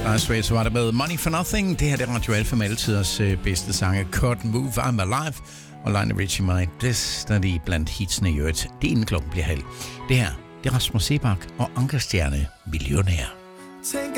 Nice Way, så var det med Money for Nothing. Det her det er Radio Alfa med altiders bedste sange. Cut Move, I'm Alive og Lionel Richie, My Destiny blandt hitsene i øvrigt. Det inden klokken bliver halv. Det her, det er Rasmus Sebak og Anker Stjerne, millionær.